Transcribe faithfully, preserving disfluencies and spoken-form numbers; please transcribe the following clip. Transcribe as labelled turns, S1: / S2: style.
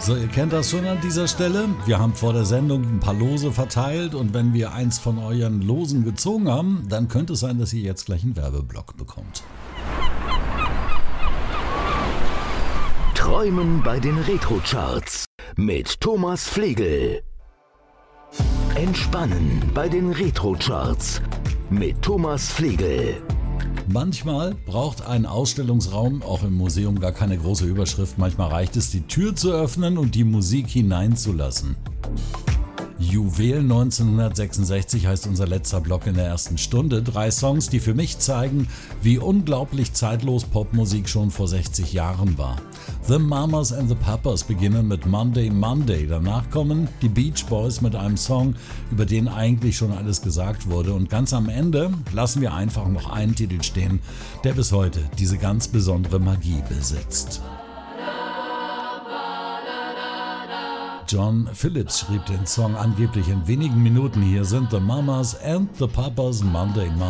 S1: So, ihr kennt das schon an dieser Stelle. Wir haben vor der Sendung ein paar Lose verteilt und wenn wir eins von euren Losen gezogen haben, dann könnte es sein, dass ihr jetzt gleich einen Werbeblock bekommt.
S2: Träumen bei den Retro-Charts mit Thomas Flegel. Entspannen bei den Retro-Charts mit Thomas Flegel.
S1: Manchmal braucht ein Ausstellungsraum auch im Museum gar keine große Überschrift. Manchmal reicht es, die Tür zu öffnen und die Musik hineinzulassen. Juwel neunzehnhundertsechsundsechzig heißt unser letzter Block in der ersten Stunde. Drei Songs, die für mich zeigen, wie unglaublich zeitlos Popmusik schon vor sechzig Jahren war. The Mamas and the Papas beginnen mit Monday Monday. Danach kommen die Beach Boys mit einem Song, über den eigentlich schon alles gesagt wurde. Und ganz am Ende lassen wir einfach noch einen Titel stehen, der bis heute diese ganz besondere Magie besitzt. John Phillips schrieb den Song angeblich in wenigen Minuten. Hier sind The Mamas and the Papas Monday Monday.